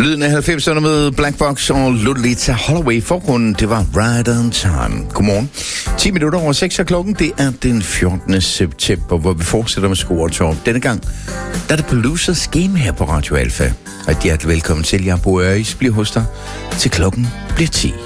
Lyden af 90'erne med Black Box og Lolita Holloway. Forgrunden, det var Right on Time. Godmorgen. 10 minutter over 6 af klokken. Det er den 14. september, hvor vi fortsætter med Scoretorp. Denne gang, der er det Producers Game her på Radio Alfa. Og hjertelig velkommen til. Jeg bor Øris, bliver hos dig til klokken bliver 10.